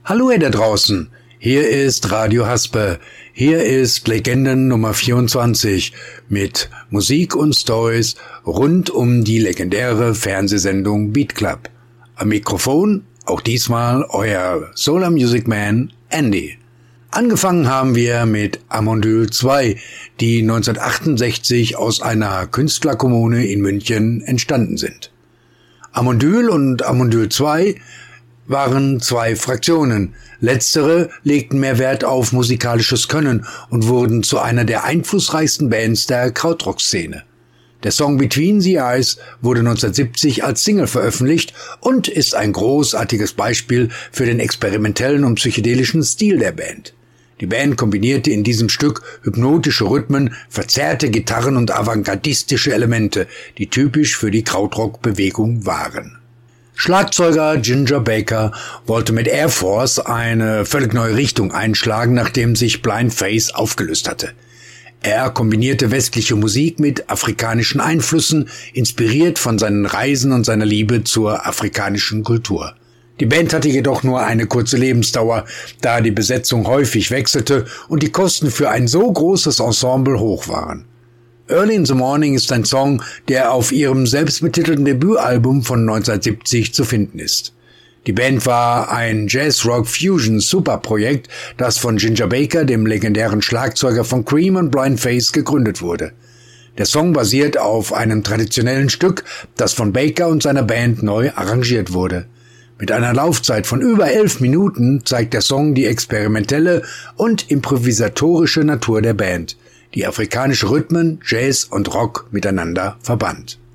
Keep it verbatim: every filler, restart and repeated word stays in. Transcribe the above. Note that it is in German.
Hallo ihr da draußen, hier ist Radio Haspe, hier ist Legenden Nummer vierundzwanzig mit Musik und Stories rund um die legendäre Fernsehsendung Beat Club. Am Mikrofon auch diesmal euer Solar Music Man Andy. Angefangen haben wir mit Amondyl zwei, die neunzehnhundertachtundsechzig aus einer Künstlerkommune in München entstanden sind. Amondyl und Amondyl zwei waren zwei Fraktionen. Letztere legten mehr Wert auf musikalisches Können und wurden zu einer der einflussreichsten Bands der Krautrock-Szene. Der Song Between the Eyes wurde neunzehnhundertsiebzig als Single veröffentlicht und ist ein großartiges Beispiel für den experimentellen und psychedelischen Stil der Band. Die Band kombinierte in diesem Stück hypnotische Rhythmen, verzerrte Gitarren und avantgardistische Elemente, die typisch für die Krautrock-Bewegung waren. Schlagzeuger Ginger Baker wollte mit Air Force eine völlig neue Richtung einschlagen, nachdem sich Blind Faith aufgelöst hatte. Er kombinierte westliche Musik mit afrikanischen Einflüssen, inspiriert von seinen Reisen und seiner Liebe zur afrikanischen Kultur. Die Band hatte jedoch nur eine kurze Lebensdauer, da die Besetzung häufig wechselte und die Kosten für ein so großes Ensemble hoch waren. Early in the Morning ist ein Song, der auf ihrem selbstbetitelten Debütalbum von neunzehnhundertsiebzig zu finden ist. Die Band war ein Jazz-Rock-Fusion-Superprojekt, das von Ginger Baker, dem legendären Schlagzeuger von Cream und Blind Faith, gegründet wurde. Der Song basiert auf einem traditionellen Stück, das von Baker und seiner Band neu arrangiert wurde. Mit einer Laufzeit von über elf Minuten zeigt der Song die experimentelle und improvisatorische Natur der Band, die afrikanische Rhythmen, Jazz und Rock miteinander verband.